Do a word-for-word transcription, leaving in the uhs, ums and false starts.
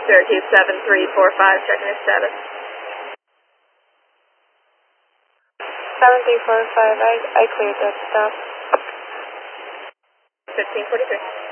Syracuse seven three four five, checking your status. seven three four five, I, I cleared that stuff. fifteen forty-three.